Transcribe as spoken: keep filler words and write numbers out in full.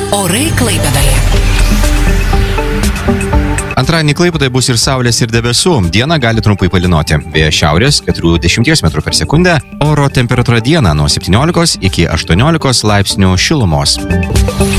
Orai Klaipėdoje. Antradienį Klaipėdoje bus ir saulės, ir debesų. Dieną gali trumpai palynoti. Vėjas šiaurės keturiasdešimt metrų per sekundę. Oro temperatūra dieną nuo septyniolikos iki aštuoniolikos laipsnių šilumos.